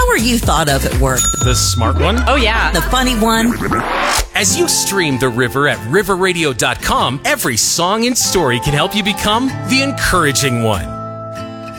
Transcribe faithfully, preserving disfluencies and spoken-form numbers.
How are you thought of at work? The smart one? Oh, yeah. The funny one? As you stream The River at river radio dot com, every song and story can help you become the encouraging one.